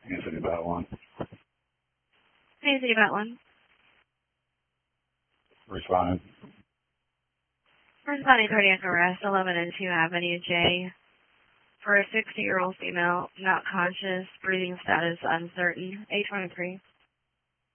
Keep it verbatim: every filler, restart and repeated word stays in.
Anthony about one. Anthony about one. Responding. Responding cardiac arrest, eleven and two Avenue J. For a sixty-year-old female, not conscious, breathing status uncertain, eight twenty-three.